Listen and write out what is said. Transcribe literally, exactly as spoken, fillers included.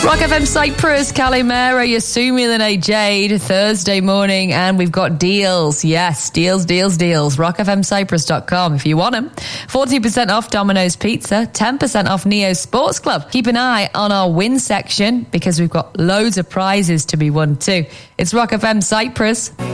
Rock F M Cyprus, Calimera, Yasumi, Jade, Thursday morning, and we've got deals. Yes, deals, deals, deals. rock f m cyprus dot com if you want them. forty percent off Domino's Pizza, ten percent off Neo Sports Club. Keep an eye on our win section because we've got loads of prizes to be won too. It's Rock F M Cyprus.